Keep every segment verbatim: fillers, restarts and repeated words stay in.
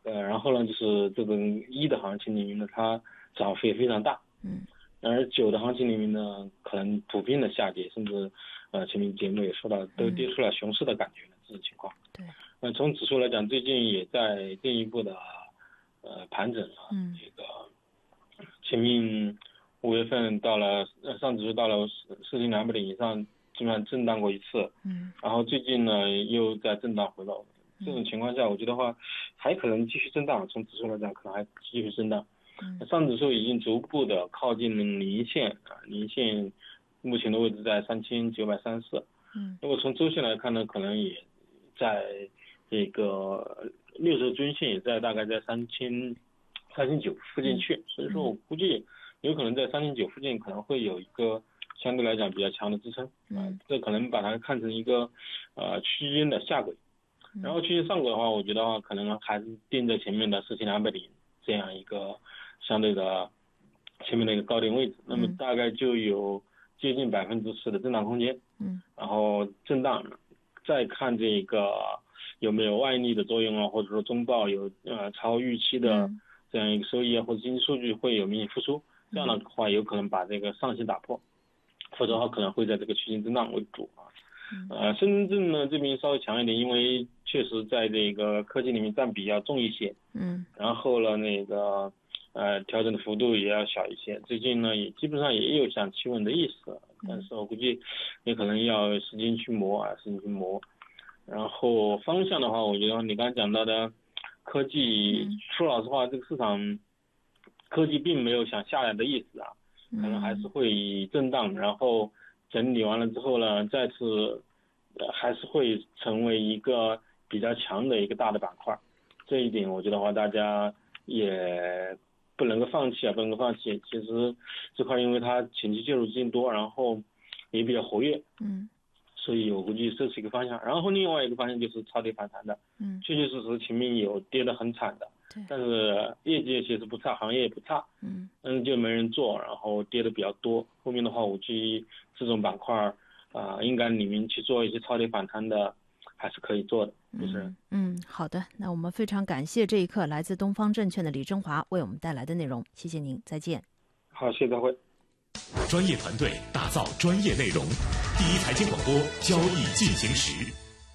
呃，然后呢，就是这个一的行情里面呢，它涨幅也非常大， 嗯， 而九的行情里面呢，可能普遍的下跌，甚至呃前面节目也说到，都跌出了熊市的感觉的这种情况。 对， 那从指数来讲，最近也在进一步的呃盘整啊， 嗯， 这个前面五月份到了上指数到了四千两百点以上，基本上震荡过一次， 嗯， 然后最近呢又在震荡回落，这种情况下，我觉得话还可能继续震荡，从指数来讲可能还继续震荡。 嗯， 上指数已经逐步的靠近了零线啊，零线目前的位置在三千九百三十四。 嗯， 如果从周线来看呢，可能也在这个六十均线也在大概在三千三千九附近去，所以说我估计有可能在三千九附近可能会有一个相对来讲比较强的支撑啊，这可能把它看成一个呃区间的下轨。然后区间上轨的话，我觉得话可能还是定在前面的四千两百点这样一个相对的前面的一个高点位置，那么大概就有接近百分之十的震荡空间。 嗯， 然后震荡，再看这个有没有外力的作用啊，或者说中报有呃超预期的这样一个收益啊，或者经济数据会有明显复苏，这样的话有可能把这个上限打破，否则的话可能会在这个区间震荡为主啊。呃，深圳呢这边稍微强一点，因为确实在这个科技里面占比要重一些， 嗯， 然后呢那个呃调整的幅度也要小一些，最近呢也基本上也有想企稳的意思，但是我估计也可能要时间去磨啊，时间去磨。然后方向的话，我觉得你刚才讲到的科技，说老实话，这个市场科技并没有想下来的意思啊，可能还是会震荡，然后整理完了之后呢，再次呃还是会成为一个比较强的一个大的板块。这一点我觉得话，大家也不能够放弃啊，不能够放弃。其实这块因为它前期介入资金多，然后也比较活跃， 嗯， 所以我估计这是一个方向。然后另外一个方向就是超跌反弹的， 嗯， 确确实实前面有跌得很惨的，但是业绩其实不差，行业也不差， 嗯， 但是就没人做，然后跌得比较多。后面的话，我估计这种板块啊、呃，应该里面去做一些超跌反弹的，还是可以做的，主持人。 嗯，好的，那我们非常感谢这一刻来自东方证券的李振华为我们带来的内容，谢谢您，再见。 好，谢谢各位。 专业团队打造专业内容，第一财经广播，交易进行时。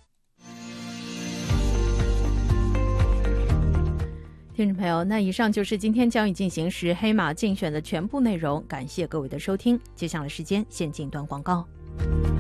听众朋友，那以上就是今天交易进行时黑马竞选的全部内容，感谢各位的收听。接下来时间先进段广告。